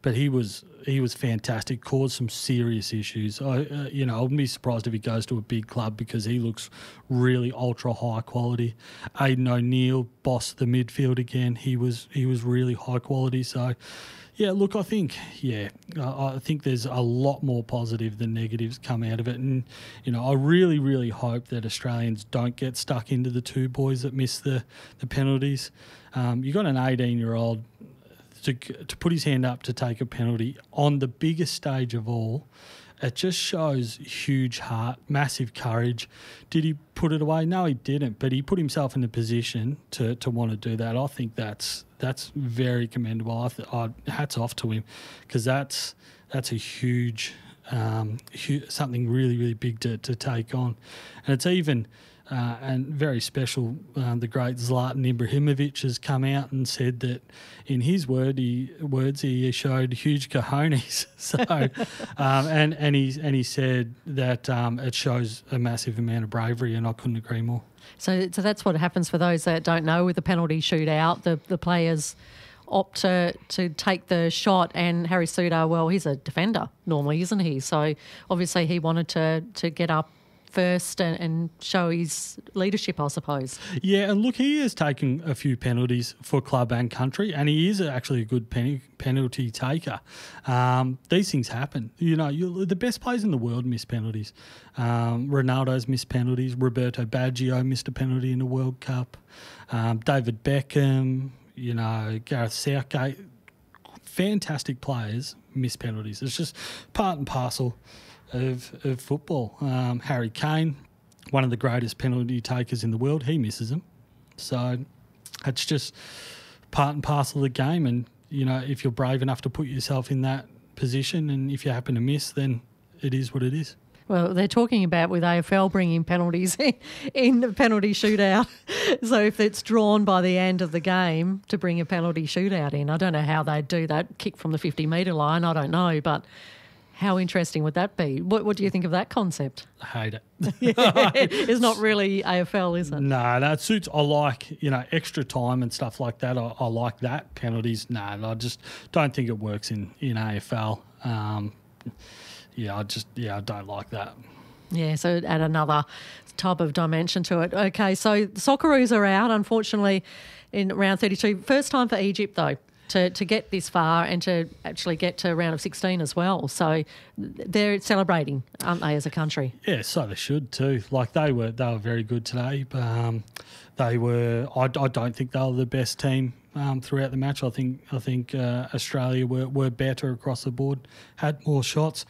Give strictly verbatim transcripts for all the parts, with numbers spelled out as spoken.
but he was he was fantastic. Caused some serious issues. I uh, you know I wouldn't be surprised if he goes to a big club because he looks really ultra high quality. Aidan O'Neill bossed the midfield again. He was he was really high quality. So. Yeah, look, I think, yeah, I I think there's a lot more positive than negatives come out of it. And, you know, I really, really hope that Australians don't get stuck into the two boys that miss the, the penalties. Um, you got an eighteen-year-old to, to put his hand up to take a penalty on the biggest stage of all. It just shows huge heart, massive courage. Did he put it away? No, he didn't. But he put himself in a position to, to want to do that. I think that's that's very commendable. I th- I, hats off to him because that's that's a huge, um, hu- something really, really big to, to take on. And it's even... Uh, and very special, um, the great Zlatan Ibrahimovic has come out and said that in his word, he, words he showed huge cojones. so, um, and and he and he said that um, it shows a massive amount of bravery, and I couldn't agree more. So, so that's what happens for those that don't know with the penalty shootout. The the players opt to, to take the shot, and Harry Souttar, well, he's a defender normally, isn't he? So obviously he wanted to to get up first and, and show his leadership, I suppose. Yeah, and look, he has taken a few penalties for club and country, and he is actually a good pen, penalty taker. Um, these things happen. You know, you, the best players in the world miss penalties. Um, Ronaldo's missed penalties. Roberto Baggio missed a penalty in the World Cup. Um, David Beckham, you know, Gareth Southgate. Fantastic players miss penalties. It's just part and parcel Of, of football. Um, Harry Kane, one of the greatest penalty takers in the world, he misses them. So it's just part and parcel of the game. And, you know, if you're brave enough to put yourself in that position and if you happen to miss, then it is what it is. Well, they're talking about with A F L bringing penalties in the penalty shootout. So if it's drawn by the end of the game to bring a penalty shootout in, I don't know how they'd do that, kick from the fifty metre line, I don't know, but how interesting would that be? What, what do you think of that concept? I hate it. It's not really A F L, is it? No, that suits. I like, you know, extra time and stuff like that. I, I like that. Penalties, no, I just don't think it works in, in A F L. Um, yeah, I just, yeah, I don't like that. Yeah, so add another type of dimension to it. Okay, so the Socceroos are out, unfortunately, in round thirty-two. First time for Egypt, though, to, to get this far and to actually get to round of sixteen as well. So they're celebrating, aren't they, as a country? Yeah, so they should too. Like they were, they were very good today. Um, they were. I, I don't think they were the best team um, throughout the match. I think I think uh, Australia were, were better across the board, had more shots.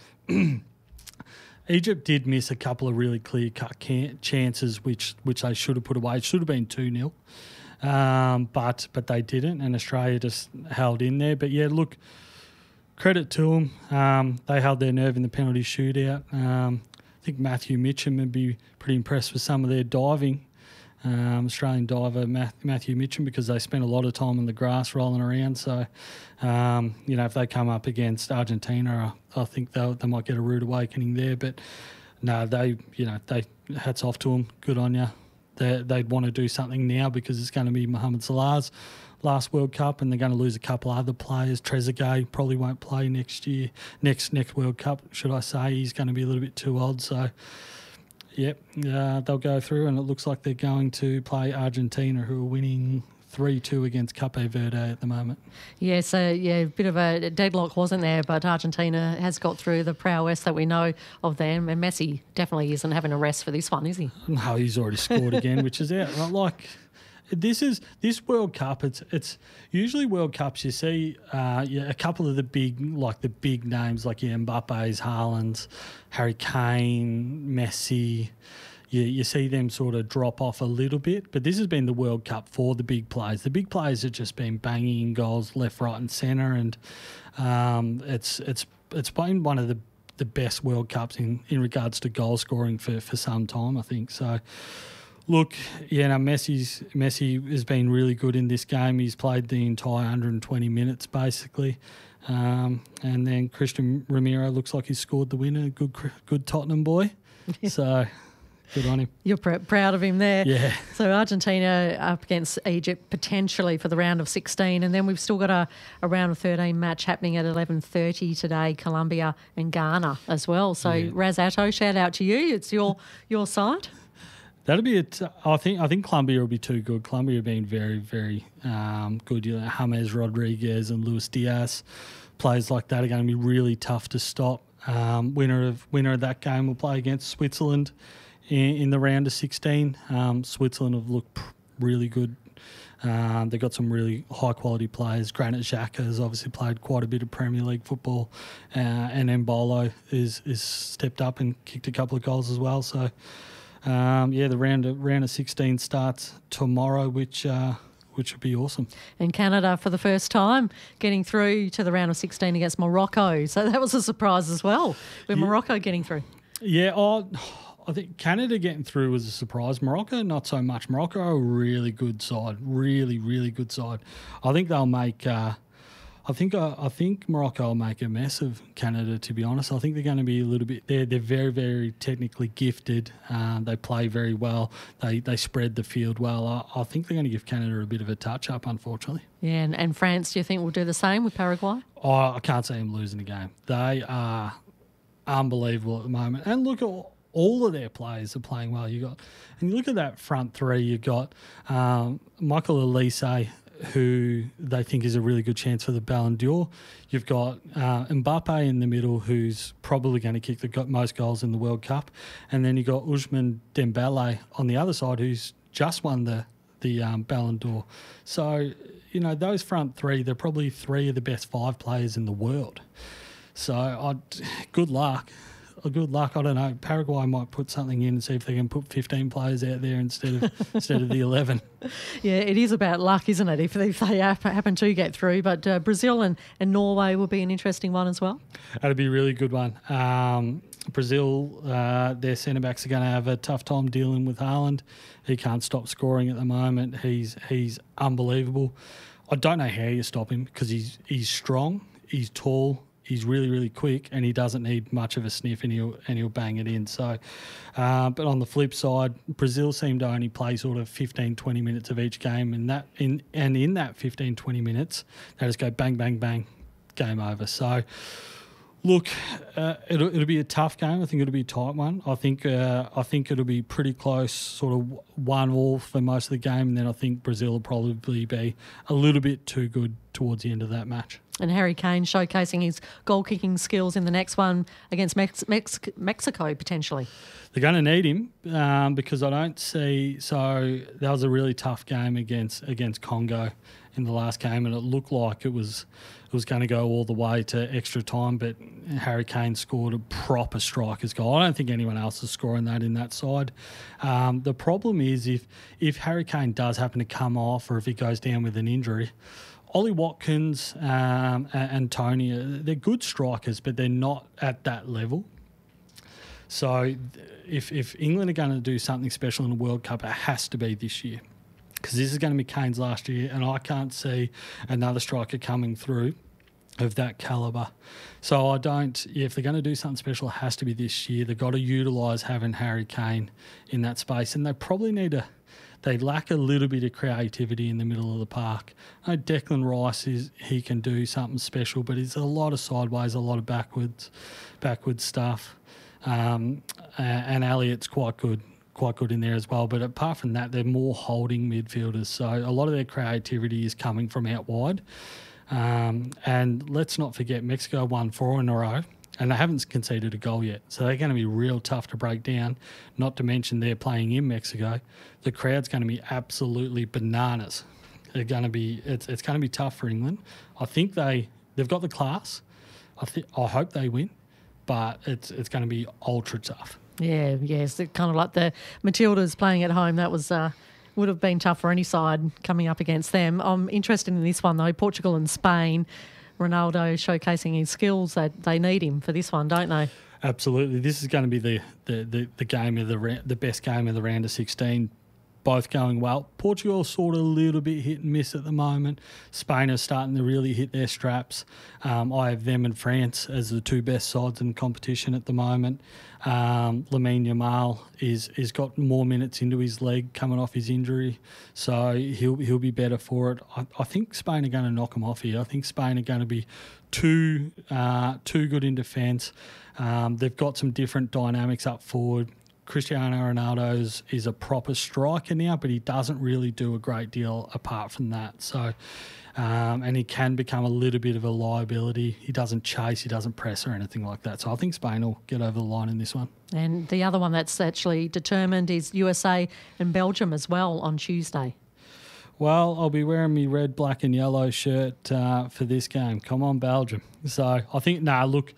Egypt did miss a couple of really clear-cut can- chances, which which they should have put away. It should have been two nil. Um, but but they didn't, and Australia just held in there. But, yeah, look, credit to them. Um, they held their nerve in the penalty shootout. Um, I think Matthew Mitchell would be pretty impressed with some of their diving, um, Australian diver Matthew Mitchell, because they spent a lot of time on the grass rolling around. So, um, you know, if they come up against Argentina, I, I think they they might get a rude awakening there. But, no, they, you know, they hats off to them. Good on you. They, they'd want to do something now because it's going to be Mohamed Salah's last World Cup, and they're going to lose a couple of other players. Trezeguet probably won't play next year, next next World Cup, should I say. He's going to be a little bit too old. So, yep, uh, they'll go through, and it looks like they're going to play Argentina, who are winning three two against Cape Verde at the moment. Yeah, so, yeah, a bit of a deadlock wasn't there, but Argentina has got through the prowess that we know of them, and Messi definitely isn't having a rest for this one, is he? No, he's already scored again, which is out. Like, this is this World Cup, it's it's usually World Cups you see uh, yeah, a couple of the big, like the big names, like your Mbappe's, Haaland's, Harry Kane, Messi. You, you see them sort of drop off a little bit, but this has been the World Cup for the big players. The big players have just been banging in goals left, right and centre, and um, it's it's it's been one of the, the best World Cups in, in regards to goal scoring for, for some time, I think. So, look, yeah, no, Messi's, Messi has been really good in this game. He's played the entire one hundred twenty minutes, basically. Um, and then Christian Romero looks like he's scored the winner. Good good Tottenham boy. So... Good on him. You're pr- proud of him there. Yeah. So Argentina up against Egypt potentially for the round of sixteen, and then we've still got a, a round of thirteen match happening at eleven thirty today, Colombia and Ghana as well. So Yeah. Raz Atto, shout out to you. It's your your side. That'll be it. I think I think Colombia will be too good. Colombia have been very, very um, good. You know, James Rodriguez and Luis Diaz, players like that are going to be really tough to stop. Um, winner of winner of that game will play against Switzerland in, in the round of sixteen. Um, Switzerland have looked really good. Um, they've got some really high quality players. Granit Xhaka has obviously played quite a bit of Premier League football, uh, and Embolo is is stepped up and kicked a couple of goals as well. So. Um, yeah, the round of, round of sixteen starts tomorrow, which uh, which would be awesome. And Canada, for the first time, getting through to the round of sixteen against Morocco. So that was a surprise as well, with Yeah. Morocco getting through. Yeah, oh, I think Canada getting through was a surprise. Morocco, not so much. Morocco are a really good side, really, really good side. I think they'll make. Uh, I think uh, I think Morocco will make a mess of Canada. To be honest, I think they're going to be a little bit. They're they're very very technically gifted. Um, they play very well. They they spread the field well. I, I think they're going to give Canada a bit of a touch up, unfortunately. Yeah, and, and France, do you think will do the same with Paraguay? Oh, I can't see them losing the game. They are unbelievable at the moment. And look at all, all of their players are playing well. You got, and you look at that front three. You've got um, Michael Elise, who they think is a really good chance for the Ballon d'Or. You've got uh, Mbappe in the middle, who's probably going to kick the go- most goals in the World Cup, and then you've got Ousmane Dembele on the other side, who's just won the the um, Ballon d'Or. So you know those front three, they're probably three of the best five players in the world. So I'd, good luck. Good luck. I don't know. Paraguay might put something in and see if they can put fifteen players out there instead of instead of the eleven. Yeah, it is about luck, isn't it, if, if they happen to get through. But uh, Brazil and, and Norway will be an interesting one as well. That'd be a really good one. Um, Brazil, uh, their centre-backs are going to have a tough time dealing with Haaland. He can't stop scoring at the moment. He's he's unbelievable. I don't know how you stop him because he's he's strong, he's tall, he's really, really quick, and he doesn't need much of a sniff, and he'll and he'll bang it in. So, uh, but on the flip side, Brazil seem to only play sort of fifteen, twenty minutes of each game, and that in and in that fifteen, twenty minutes, they just go bang, bang, bang, game over. So, look, uh, it'll it'll be a tough game. I think it'll be a tight one. I think uh, I think it'll be pretty close, sort of one all for most of the game, and then I think Brazil will probably be a little bit too good towards the end of that match. And Harry Kane showcasing his goal-kicking skills in the next one against Mex- Mex- Mexico, potentially. They're going to need him um, because I don't see... So that was a really tough game against against Congo in the last game, and it looked like it was it was going to go all the way to extra time, but Harry Kane scored a proper striker's goal. I don't think anyone else is scoring that in that side. Um, the problem is if if Harry Kane does happen to come off, or if he goes down with an injury... Ollie Watkins um, and, and Tony, they're good strikers, but they're not at that level. So if if England are going to do something special in the World Cup, it has to be this year, because this is going to be Kane's last year, and I can't see another striker coming through of that calibre. So I don't, yeah, if they're going to do something special, it has to be this year. They've got to utilise having Harry Kane in that space, and they probably need to... They lack a little bit of creativity in the middle of the park. I know Declan Rice, is he can do something special, but it's a lot of sideways, a lot of backwards, backwards stuff. Um, and Elliott's quite good, quite good in there as well. But apart from that, they're more holding midfielders. So a lot of their creativity is coming from out wide. Um, and let's not forget, Mexico won four in a row, and they haven't conceded a goal yet. So they're going to be real tough to break down, not to mention they're playing in Mexico. The crowd's going to be absolutely bananas. They're going to be, it's it's going to be tough for England. I think they, they've got the class. I think I hope they win, but it's it's going to be ultra tough. Yeah, yes, it's kind of like the Matildas playing at home. That was uh, would have been tough for any side coming up against them. I'm interested in this one, though, Portugal and Spain. Ronaldo showcasing his skills. That they need him for this one, don't they? Absolutely. This is going to be the the, the, the game of the the best game of the round of sixteen. both going well. Portugal sort of a little bit hit and miss at the moment. Spain are starting to really hit their straps. Um, I have them and France as the two best sides in competition at the moment. Um, Lamine Yamal is is got more minutes into his leg coming off his injury, so he'll he'll be better for it. I, I think Spain are going to knock him off here. I think Spain are going to be too uh, too good in defence. Um, they've got some different dynamics up forward. Cristiano Ronaldo is, is a proper striker now, but he doesn't really do a great deal apart from that. So, um, and he can become a little bit of a liability. He doesn't chase, he doesn't press or anything like that. So I think Spain will get over the line in this one. And the other one that's actually determined is U S A and Belgium as well on Tuesday. Well, I'll be wearing my red, black and yellow shirt uh, for this game. Come on, Belgium. So I think, nah, look,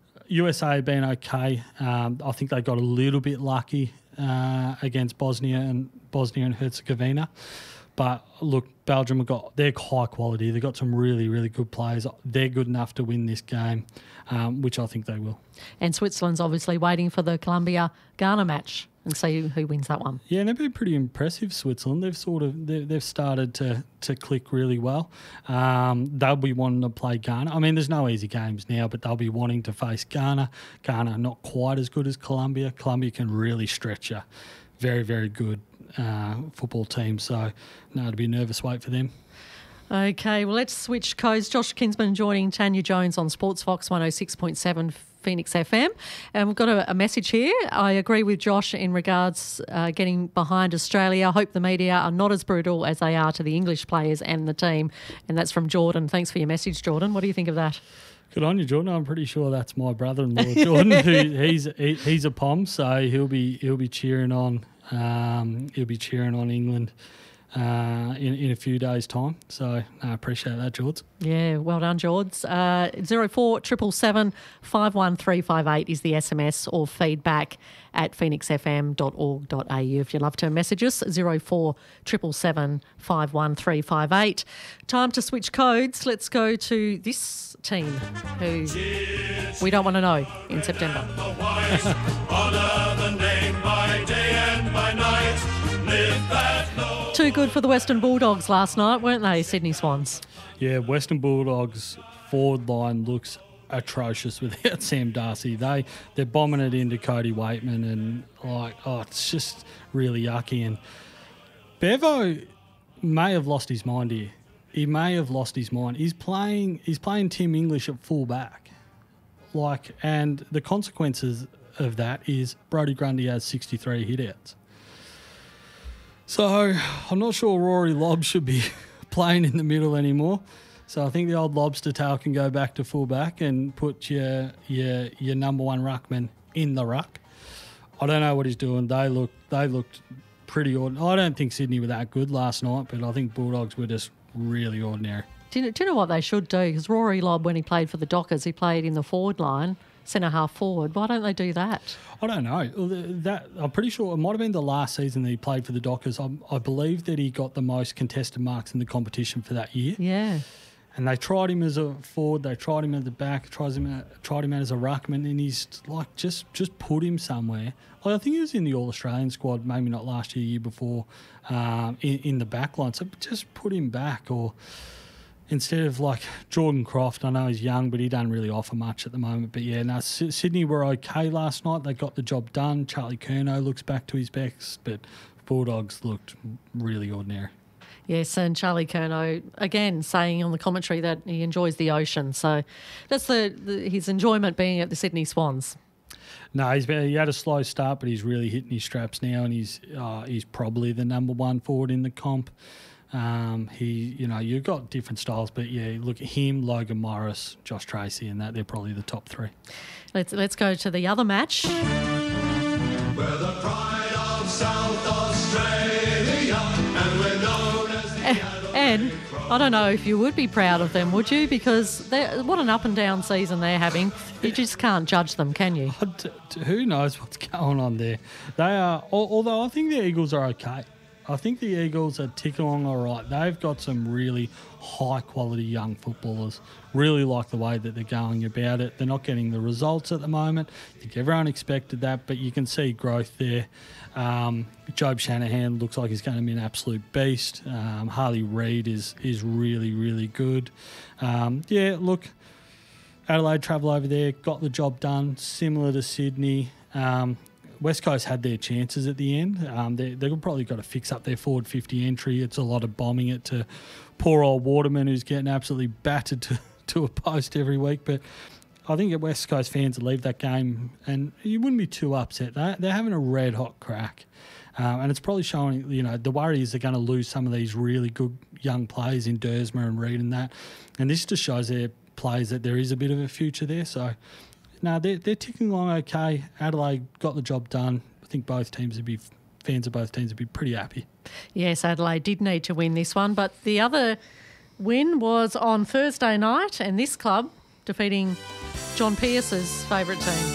U S A have been okay. Um, I think they got a little bit lucky uh, against Bosnia and Bosnia and Herzegovina. But look, Belgium have got they're high quality. They've got some really, really good players. They're good enough to win this game, um, which I think they will. And Switzerland's obviously waiting for the Colombia-Ghana match and see who wins that one. Yeah, and they've been pretty impressive, Switzerland. They've sort of they've, they've started to to click really well. Um, they'll be wanting to play Ghana. I mean, there's no easy games now, but they'll be wanting to face Ghana. Ghana not quite as good as Colombia. Colombia can really stretch you. Very, very good uh, football team. So, no, it'll be a nervous wait for them. Okay, well, let's switch codes. Josh Kinsman joining Tanya Jones on Sports Fox one oh six point seven Phoenix F M. And we've got a, a message here. I agree with Josh in regards uh, getting behind Australia. I hope the media are not as brutal as they are to the English players and the team. And that's from Jordan. Thanks for your message, Jordan. What do you think of that? Good on you, Jordan. I'm pretty sure that's my brother-in-law, Jordan. who he's he, he's a Pom, so he'll be he'll be cheering on um, he'll be cheering on England uh, in in a few days' time. So I appreciate that, George. Yeah, well done, George. Uh, zero four triple seven five one three five eight is the S M S, or feedback at phoenix f m dot org dot a u if you'd love to message us. Zero four triple seven five one three five eight. Time to switch codes. Let's go to this team who we don't want to know in September. Too good for the Western Bulldogs last night, weren't they, Sydney Swans? Yeah, Western Bulldogs forward line looks atrocious without Sam Darcy. They they're bombing it into Cody Waitman, and like oh, it's just really yucky. And Bevo may have lost his mind here. He may have lost his mind. He's playing. He's playing Tim English at full back, like, and the consequences of that is Brodie Grundy has sixty-three hitouts. So I'm not sure Rory Lobb should be playing in the middle anymore. So I think the old lobster tail can go back to full back and put your your your number one ruckman in the ruck. I don't know what he's doing. They look they looked pretty ordinary. I don't think Sydney were that good last night, but I think Bulldogs were just really ordinary. Do you know, do you know what they should do? Because Rory Lobb, when he played for the Dockers, he played in the forward line, centre half forward. Why don't they do that? I don't know. That I'm pretty sure it might have been the last season that he played for the Dockers. I, I believe that he got the most contested marks in the competition for that year. Yeah. And they tried him as a forward, they tried him at the back, tried him tried him out as a ruckman, and he's like just just put him somewhere. Like, I think he was in the All Australian squad, maybe not last year, year before, um, in, in the back line. So just put him back, or instead of like Jordan Croft. I know he's young, but he doesn't really offer much at the moment. But yeah, no, Sydney were okay last night. They got the job done. Charlie Curnow looks back to his best, but Bulldogs looked really ordinary. Yes, and Charlie Curnow, again, saying on the commentary that he enjoys the ocean. So that's the, the his enjoyment being at the Sydney Swans. No, he's been, he had a slow start, but he's really hitting his straps now, and he's uh, he's probably the number one forward in the comp. Um, he, you know, you've got different styles, but yeah, look at him, Logan Morris, Josh Tracy, and that they're probably the top three. Let's let's go to the other match. We're the pride of South Australia, and we're known as the And I don't know if you would be proud of them, would you? Because what an up and down season they're having. You just can't judge them, can you? Who knows what's going on there? They are, although I think the Eagles are okay. I think the Eagles are ticking along all right. They've got some really high-quality young footballers. Really like the way that they're going about it. They're not getting the results at the moment. I think everyone expected that, but you can see growth there. Um, Job Shanahan looks like he's going to be an absolute beast. Um, Harley Reid is is really, really good. Um, yeah, look, Adelaide travel over there, got the job done, similar to Sydney. Um, West Coast had their chances at the end. Um, they, they've probably got to fix up their forward fifty entry. It's a lot of bombing it to poor old Waterman, who's getting absolutely battered to, to a post every week. But I think at West Coast fans will leave that game, and you wouldn't be too upset. They're, they're having a red-hot crack. Um, and it's probably showing, you know, the worry is they're going to lose some of these really good young players in Dersma and Reid and that. And this just shows their players that there is a bit of a future there. So, no, they're, they're ticking along okay. Adelaide got the job done. I think both teams would be, fans of both teams would be pretty happy. Yes, Adelaide did need to win this one, but the other win was on Thursday night, and this club defeating John Pearce's favourite team.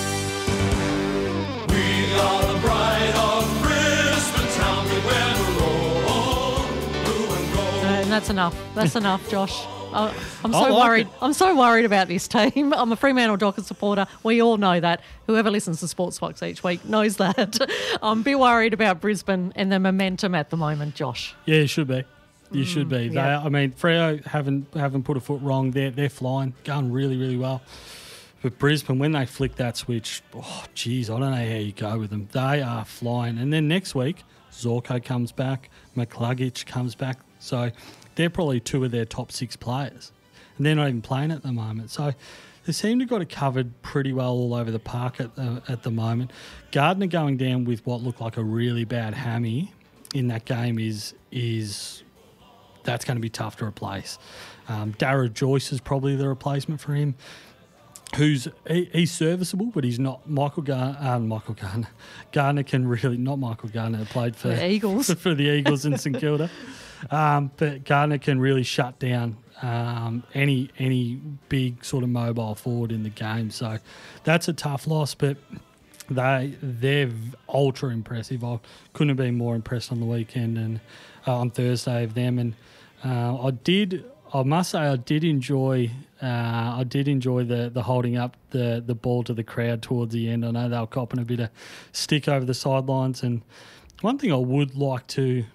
We are the pride of Brisbane town. We wear the roll, blue and gold. And that's enough. That's enough, Josh. I- I'm so I like worried. it. I'm so worried about this team. I'm a Fremantle Dockers supporter. We all know that. Whoever listens to Sports Fox each week knows that. I'm a bit worried about Brisbane and the momentum at the moment, Josh. Yeah, you should be. You should be. They, yeah. I mean, Freo haven't haven't put a foot wrong. They're they're flying, going really really well. But Brisbane, when they flick that switch, oh geez, I don't know how you go with them. They are flying. And then next week, Zorko comes back, McCluggage comes back. So they're probably two of their top six players, and they're not even playing at the moment. So they seem to have got it covered pretty well all over the park at the at the moment. Gardner going down with what looked like a really bad hammy in that game is is. That's going to be tough to replace. Um, Dara Joyce is probably the replacement for him. Who's he, he's serviceable, but he's not Michael Gardner. Uh, Michael Gardner. Gardner can really not Michael Gardner who played for The Eagles. for, for the Eagles in St Kilda. Um, but Gardner can really shut down um, any any big sort of mobile forward in the game. So that's a tough loss, but. They they're ultra impressive. I couldn't have been more impressed on the weekend and uh, on Thursday of them. And uh, I did, I must say, I did enjoy. Uh, I did enjoy the the holding up the the ball to the crowd towards the end. I know they were copping a bit of stick over the sidelines. And one thing I would like to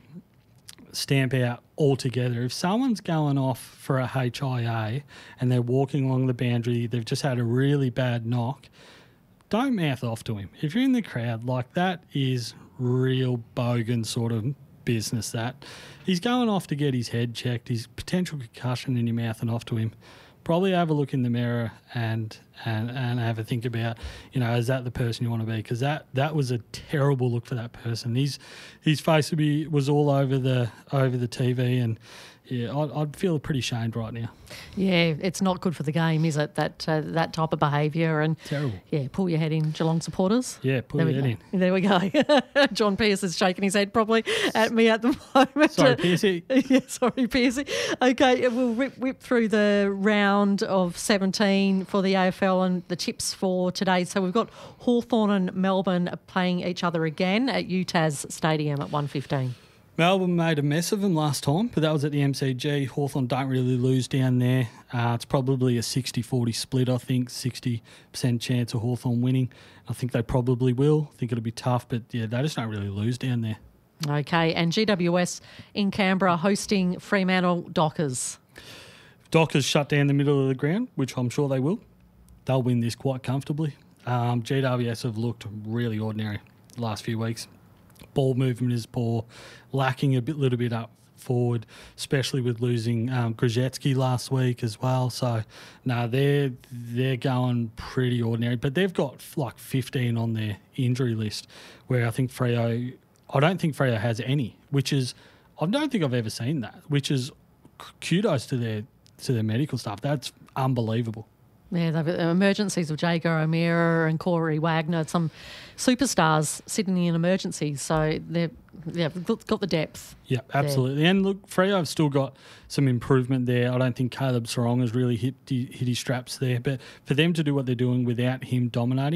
stamp out altogether: if someone's going off for a H I A and they're walking along the boundary, they've just had a really bad knock. Don't mouth off to him. If you're in the crowd, like that is real bogan sort of business. That he's going off to get his head checked, his potential concussion, and you're mouthing off to him. Probably have a look in the mirror and and, and have a think about, you know, is that the person you want to be? Because that, that was a terrible look for that person. His his face would be was all over the over the T V, and yeah, I'd, I'd feel pretty shamed right now. Yeah, it's not good for the game, is it? That uh, that type of behaviour and Terrible. Yeah, pull your head in, Geelong supporters. Yeah, pull There your we head go. in. There we go. John Pearce is shaking his head probably at me at the moment. Sorry, Piercy. Yeah, sorry, Pearcey. Okay, we'll whip, whip through the round of seventeen for the A F L and the tips for today. So we've got Hawthorn and Melbourne playing each other again at U T A S Stadium at one fifteen. Melbourne made a mess of them last time, but that was at the M C G. Hawthorn don't really lose down there. Uh, it's probably a sixty forty split, I think, sixty percent chance of Hawthorn winning. I think they probably will. I think it'll be tough, but yeah, they just don't really lose down there. Okay, and G W S in Canberra hosting Fremantle Dockers. Dockers shut down the middle of the ground, which I'm sure they will. They'll win this quite comfortably. Um, G W S have looked really ordinary the last few weeks. Ball movement is poor, lacking a bit, little bit up forward, especially with losing um, Grzeski last week as well. So, no, they're they're going pretty ordinary, but they've got like fifteen on their injury list, where I think Freo, I don't think Freo has any, which is, I don't think I've ever seen that. Which is kudos to their to their medical staff. That's unbelievable. Yeah, they've got emergencies with Jago O'Meara and Corey Wagner, some superstars sitting in emergencies. So they've yeah, got got the depth. Yeah, absolutely. And look, Freo have still got some improvement there. I don't think Caleb Sarong has really hit hit his straps there. But for them to do what they're doing without him dominating,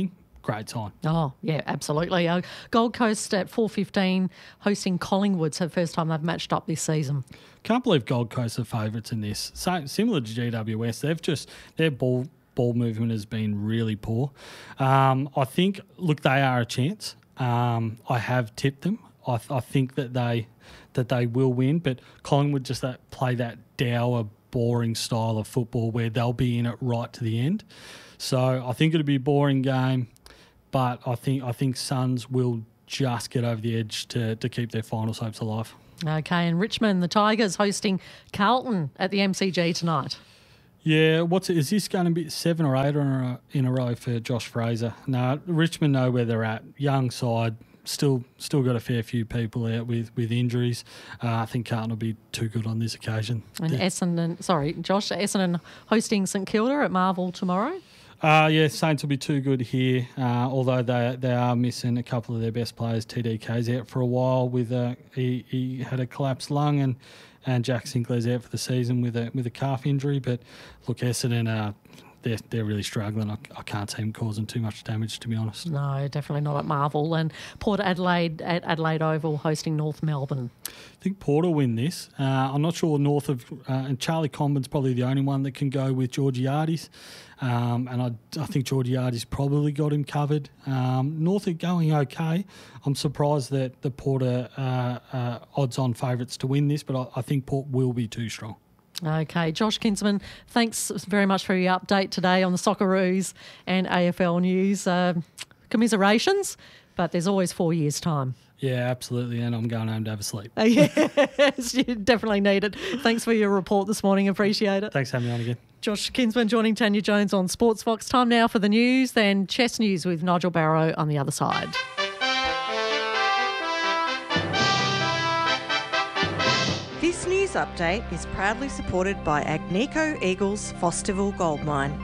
great sign. Oh, yeah, absolutely. Uh, Gold Coast at four fifteen hosting Collingwood, so the first time they've matched up this season. Can't believe Gold Coast are favourites in this. So, similar to G W S, they've just their ball ball movement has been really poor. Um, I think, look, they are a chance. Um, I have tipped them. I, th- I think that they that they will win, but Collingwood just that play that dour, boring style of football where they'll be in it right to the end. So I think it'll be a boring game, but I think I think Suns will just get over the edge to, to keep their finals hopes alive. Okay, and Richmond, the Tigers hosting Carlton at the M C G tonight. Yeah, what's it? Is this going to be seven or eight in a, in a row for Josh Fraser? No, Richmond know where they're at. Young side, still still got a fair few people out with, with injuries. Uh, I think Carlton will be too good on this occasion. And Yeah. Essendon, sorry, Josh, Essendon hosting St Kilda at Marvel tomorrow. Uh, yeah, Saints will be too good here, uh, although they they are missing a couple of their best players. T D K's out for a while with a, he, he had a collapsed lung, and, and Jack Sinclair's out for the season with a with a calf injury. But look, Essendon, uh, they're, they're really struggling. I, I can't see them causing too much damage, to be honest. No, definitely not at Marvel. And Port Adelaide at Adelaide Oval hosting North Melbourne. I think Port will win this. Uh, I'm not sure North of, uh, and Charlie Comben's probably the only one that can go with Georgiades. Um, and I, I think Georgiades probably got him covered. Um, North are going okay. I'm surprised that the Port are uh, uh, odds-on favourites to win this, but I, I think Port will be too strong. Okay, Josh Kinsman, thanks very much for your update today on the Socceroos and A F L news. Uh, commiserations, but there's always four years' time. Yeah, absolutely, and I'm going home to have a sleep. Yes, you definitely need it. Thanks for your report this morning. Appreciate it. Thanks for having me on again. Josh Kinsman joining Tanya Jones on Sports Fox. Time now for the news, then chess news with Nigel Barrow on the other side. This news update is proudly supported by Agnico Eagles Fosterville Gold Mine.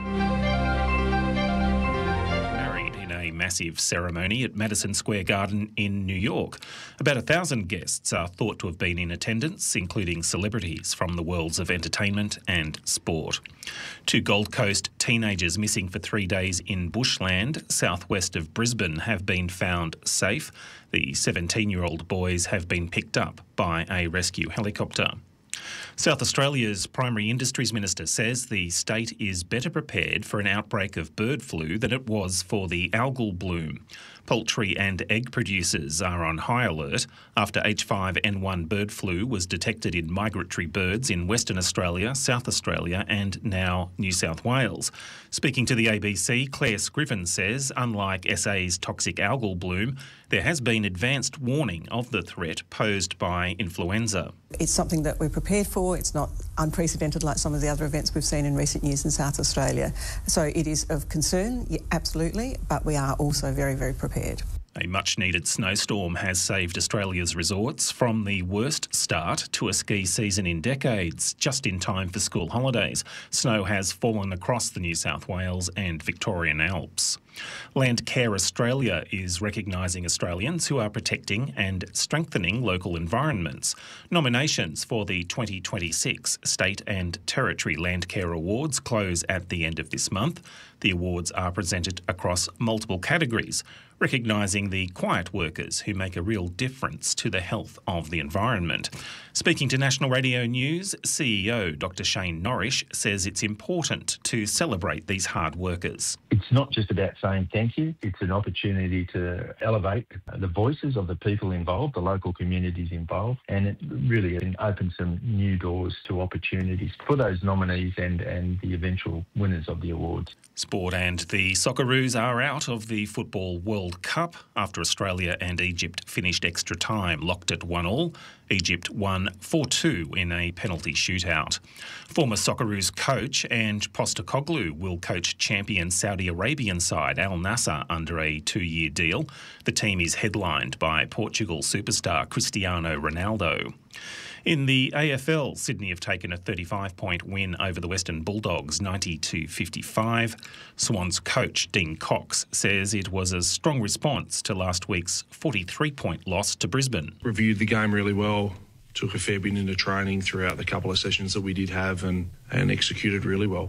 Married in a massive ceremony at Madison Square Garden in New York. About a thousand guests are thought to have been in attendance, including celebrities from the worlds of entertainment and sport. Two Gold Coast teenagers missing for three days in bushland southwest of Brisbane have been found safe. The seventeen-year-old boys have been picked up by a rescue helicopter. South Australia's Primary Industries Minister says the state is better prepared for an outbreak of bird flu than it was for the algal bloom. Poultry and egg producers are on high alert after H five N one bird flu was detected in migratory birds in Western Australia, South Australia and now New South Wales. Speaking to the A B C, Claire Scriven says, unlike S A's toxic algal bloom, there has been advanced warning of the threat posed by influenza. It's something that we're prepared for. It's not unprecedented like some of the other events we've seen in recent years in South Australia. So it is of concern, yeah, absolutely, but we are also very, very prepared. A much-needed snowstorm has saved Australia's resorts from the worst start to a ski season in decades, just in time for school holidays. Snow has fallen across the New South Wales and Victorian Alps. Landcare Australia is recognising Australians who are protecting and strengthening local environments. Nominations for the twenty twenty-six State and Territory Landcare Awards close at the end of this month. The awards are presented across multiple categories, recognising the quiet workers who make a real difference to the health of the environment. Speaking to National Radio News, C E O Doctor Shane Norrish says it's important to celebrate these hard workers. It's not just about saying thank you, it's an opportunity to elevate the voices of the people involved, the local communities involved, and it really opens some new doors to opportunities for those nominees and, and the eventual winners of the awards. Sport and the Socceroos are out of the Football World Cup after Australia and Egypt finished extra time locked at one all. Egypt won four two in a penalty shootout. Former Socceroos coach and Postecoglou will coach champion Saudi Arabian side Al Nassr under a two-year deal. The team is headlined by Portugal superstar Cristiano Ronaldo. In the A F L, Sydney have taken a thirty-five point win over the Western Bulldogs, ninety to fifty-five. Swans coach Dean Cox says it was a strong response to last week's forty-three point loss to Brisbane. Reviewed the game really well, took a fair bit into training throughout the couple of sessions that we did have and, and executed really well.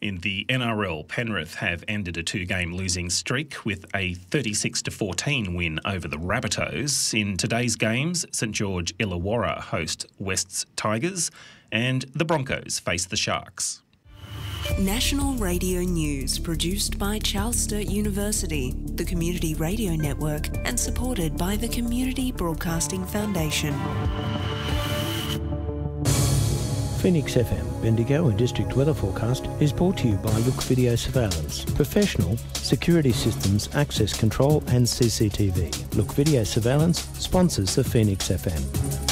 In the N R L, Penrith have ended a two-game losing streak with a thirty-six to fourteen win over the Rabbitohs. In today's games, St George Illawarra host West's Tigers and the Broncos face the Sharks. National Radio News, produced by Charles Sturt University, the Community Radio Network, and supported by the Community Broadcasting Foundation. Phoenix F M, Bendigo and District Weather Forecast is brought to you by Look Video Surveillance. Professional, security systems, access control and C C T V. Look Video Surveillance sponsors the Phoenix F M.